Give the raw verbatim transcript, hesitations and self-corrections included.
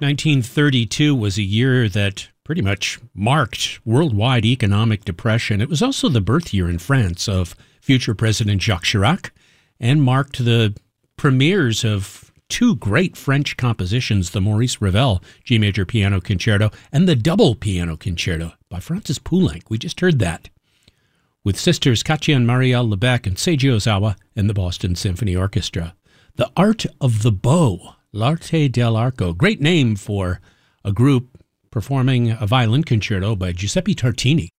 nineteen thirty-two was a year that pretty much marked worldwide economic depression. It was also the birth year in France of future President Jacques Chirac and marked the premieres of two great French compositions, the Maurice Ravel G Major Piano Concerto and the Double Piano Concerto by Francis Poulenc. We just heard that with sisters Katya and Marielle Lebec and Seiji Ozawa and the Boston Symphony Orchestra. The Art of the Bow, L'Arte dell'Arco, great name for a group performing a violin concerto by Giuseppe Tartini.